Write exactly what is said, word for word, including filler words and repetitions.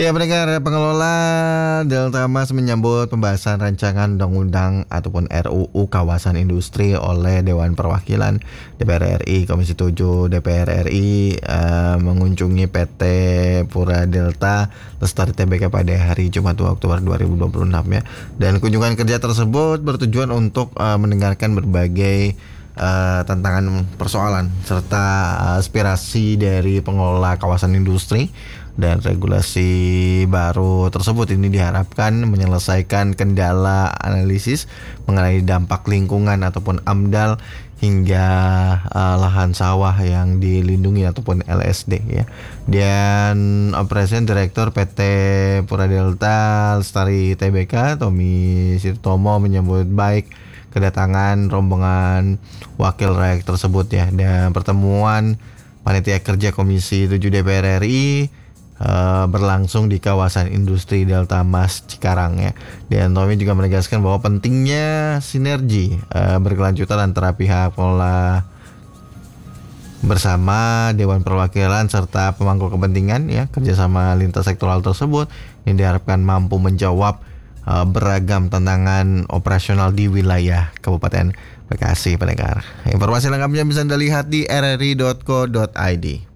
Ya, pendengar, pengelola Delta Mas menyambut pembahasan rancangan undang-undang ataupun R U U kawasan industri oleh Dewan Perwakilan D P R R I. Komisi tujuh D P R R I uh, mengunjungi P T Pura Delta Lestari Tbk pada hari Jumat dua Oktober dua ribu dua puluh enam ya. Dan kunjungan kerja tersebut bertujuan untuk uh, mendengarkan berbagai uh, tantangan persoalan serta aspirasi dari pengelola kawasan industri. Dan regulasi baru tersebut ini diharapkan menyelesaikan kendala analisis mengenai dampak lingkungan ataupun AMDAL hingga uh, lahan sawah yang dilindungi ataupun L S D ya. Dan Presiden Direktur P T Pura Delta Lestari Tbk Tommy Sirtomo menyambut baik kedatangan rombongan wakil rakyat tersebut ya. Dan pertemuan panitia kerja Komisi tujuh D P R R I Uh, berlangsung di kawasan industri Delta Mas Cikarang ya. Dan Tommy juga menegaskan bahwa pentingnya sinergi uh, berkelanjutan antara pihak pengelola bersama Dewan Perwakilan serta pemangku kepentingan ya. Kerjasama lintas sektoral tersebut yang diharapkan mampu menjawab uh, beragam tantangan operasional di wilayah Kabupaten Bekasi, pendengar. Informasi lengkapnya bisa Anda lihat di r r i dot co dot i d.